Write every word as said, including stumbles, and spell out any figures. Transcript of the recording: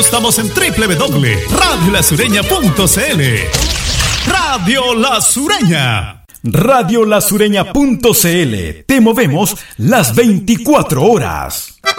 Estamos en doble u doble u doble u punto radio la sureña punto c l. Radio La Sureña. radio la sureña punto c l. Te movemos las veinticuatro horas.